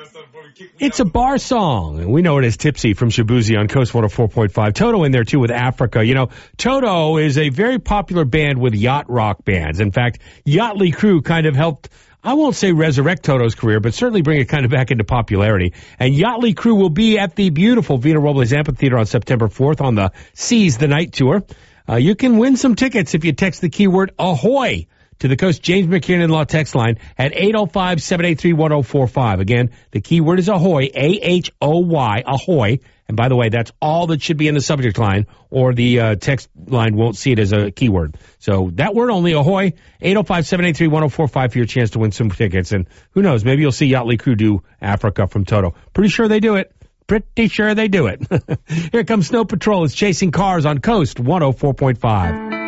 It's a bar song. We know it as Tipsy from Shabuzi on Coast 104.5. Toto in there, too, with Africa. You know, Toto is a very popular band with yacht rock bands. In fact, Yachtly Crew kind of helped, I won't say resurrect Toto's career, but certainly bring it kind of back into popularity. And Yachtly Crew will be at the beautiful Vina Robles Amphitheater on September 4th on the Seize the Night tour. You can win some tickets if you text the keyword AHOY to the Coast James McKiernan Law text line at 805-783-1045. Again, the keyword is AHOY, AHOY, AHOY. And by the way, that's all that should be in the subject line, or the text line won't see it as a keyword. So that word only, AHOY, 805-783-1045 for your chance to win some tickets. And who knows, maybe you'll see Yachtly Crew do Africa from Toto. Pretty sure they do it. Pretty sure they do it. Here comes Snow Patrol. It's Chasing Cars on Coast 104.5.